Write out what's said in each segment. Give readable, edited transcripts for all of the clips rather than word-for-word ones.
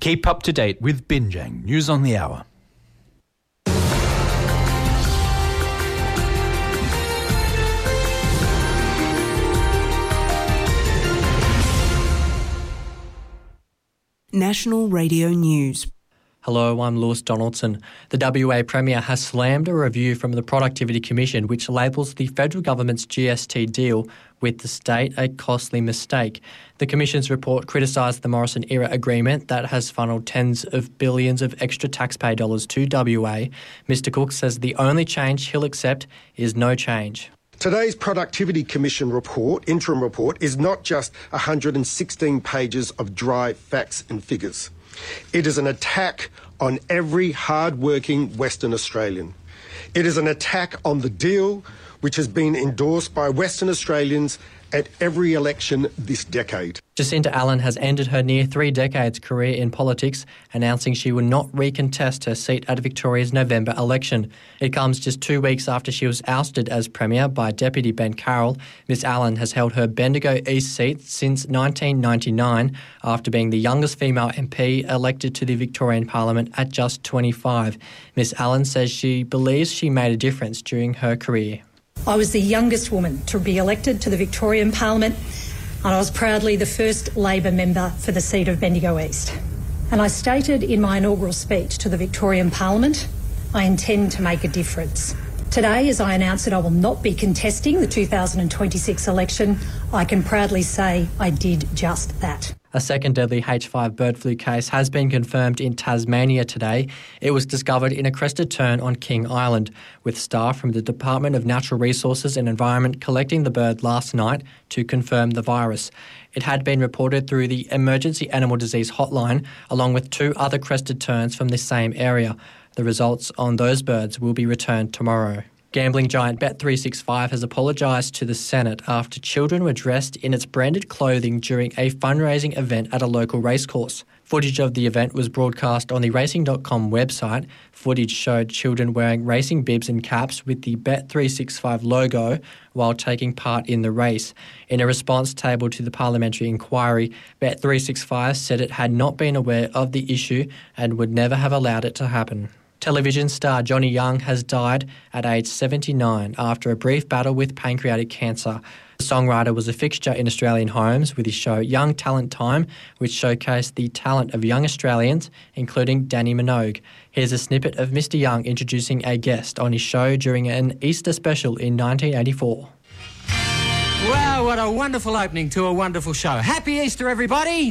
Keep up to date with Binjang News on the Hour. National Radio News. Hello, I'm Lewis Donaldson. The WA Premier has slammed a review from the Productivity Commission which labels the federal government's GST deal with the state a costly mistake. The Commission's report criticised the Morrison-era agreement that has funneled tens of billions of extra taxpayer dollars to WA. Mr Cook says the only change he'll accept is no change. Today's Productivity Commission report, interim report, is not just 116 pages of dry facts and figures. It is an attack on every hard-working Western Australian. It is an attack on the deal which has been endorsed by Western Australians at every election this decade. Jacinta Allen has ended her near 3 decades career in politics, announcing she will not recontest her seat at Victoria's November election. It comes just 2 weeks after she was ousted as Premier by Deputy Ben Carroll. Miss Allen has held her Bendigo East seat since 1999, after being the youngest female MP elected to the Victorian Parliament at just 25. Miss Allen says she believes she made a difference during her career. I was the youngest woman to be elected to the Victorian Parliament, and I was proudly the first Labor member for the seat of Bendigo East. And I stated in my inaugural speech to the Victorian Parliament, I intend to make a difference. Today, as I announce that I will not be contesting the 2026 election, I can proudly say I did just that. A second deadly H5 bird flu case has been confirmed in Tasmania today. It was discovered in a crested tern on King Island, with staff from the Department of Natural Resources and Environment collecting the bird last night to confirm the virus. It had been reported through the Emergency Animal Disease Hotline, along with 2 other crested terns from the same area. The results on those birds will be returned tomorrow. Gambling giant Bet365 has apologised to the Senate after children were dressed in its branded clothing during a fundraising event at a local racecourse. Footage of the event was broadcast on the Racing.com website. Footage showed children wearing racing bibs and caps with the Bet365 logo while taking part in the race. In a response tabled to the parliamentary inquiry, Bet365 said it had not been aware of the issue and would never have allowed it to happen. Television star Johnny Young has died at age 79 after a brief battle with pancreatic cancer. The songwriter was a fixture in Australian homes with his show Young Talent Time, which showcased the talent of young Australians, including Danny Minogue. Here's a snippet of Mr Young introducing a guest on his show during an Easter special in 1984. Wow, what a wonderful opening to a wonderful show. Happy Easter, everybody!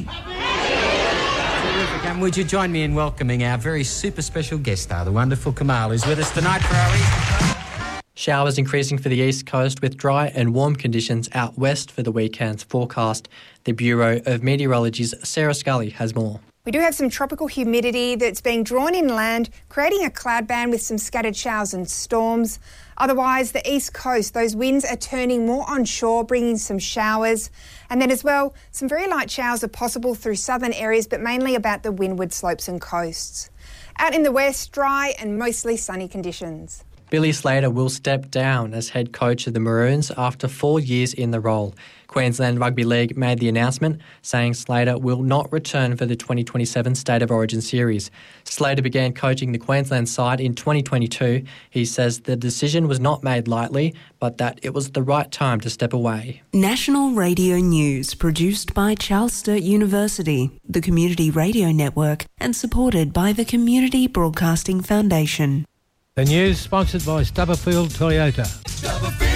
And would you join me in welcoming our very super special guest star, the wonderful Kamal, who's with us tonight for our Easter. Showers increasing for the east coast with dry and warm conditions out west for the weekend's forecast. The Bureau of Meteorology's Sarah Scully has more. We do have some tropical humidity that's being drawn inland, creating a cloud band with some scattered showers and storms. Otherwise, the east coast, those winds are turning more onshore, bringing some showers. And then as well, some very light showers are possible through southern areas, but mainly about the windward slopes and coasts. Out in the west, dry and mostly sunny conditions. Billy Slater will step down as head coach of the Maroons after 4 years in the role. Queensland Rugby League made the announcement, saying Slater will not return for the 2027 State of Origin series. Slater began coaching the Queensland side in 2022. He says the decision was not made lightly, but that it was the right time to step away. National Radio News, produced by Charles Sturt University, the Community Radio Network, and supported by the Community Broadcasting Foundation. The news sponsored by Stubberfield Toyota.